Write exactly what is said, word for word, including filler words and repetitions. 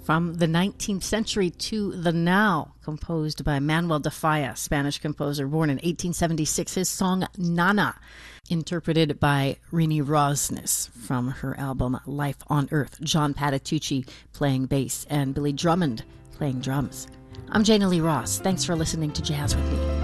From the nineteenth century to the now, composed by Manuel de Falla, Spanish composer born in eighteen seventy-six. His song Nana, interpreted by Rini Rosnes from her album Life on Earth. John Patitucci playing bass and Billy Drummond playing drums. I'm Jana Lee Ross. Thanks for listening to Jazz with Me.